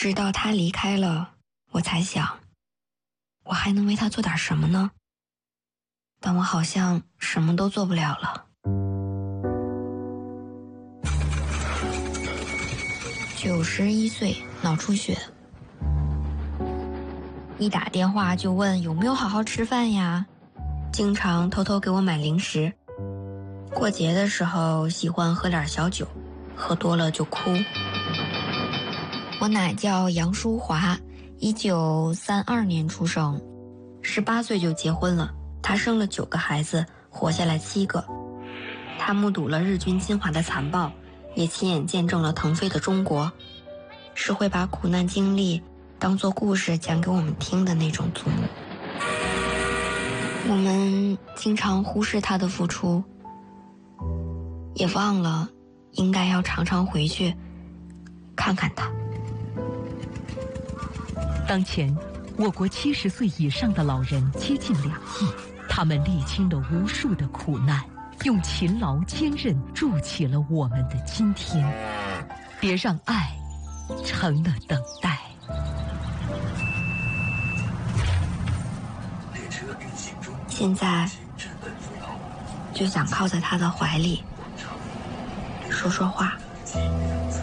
直到他离开了，我才想，我还能为他做点什么呢？但我好像什么都做不了了。91岁，脑出血，一打电话就问有没有好好吃饭呀，经常偷偷给我买零食，过节的时候喜欢喝点小酒，喝多了就哭。我奶叫杨淑华，1932年出生，18岁就结婚了。她生了9个孩子，活下来7个。她目睹了日军侵华的残暴，也亲眼见证了腾飞的中国，是会把苦难经历当作故事讲给我们听的那种祖母。我们经常忽视她的付出，也忘了应该要常常回去看看她。 当前，我国70岁以上的老人接近2亿，他们历经了无数的苦难，用勤劳坚韧筑起了我们的今天。别让爱成了等待。 现在就想靠在他的怀里说说话。